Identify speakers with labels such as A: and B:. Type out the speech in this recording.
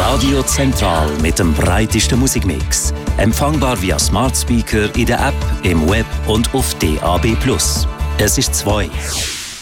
A: Radio Zentral mit dem breitesten Musikmix. Empfangbar via Smart Speaker in der App, im Web und auf DAB+. Es ist 2.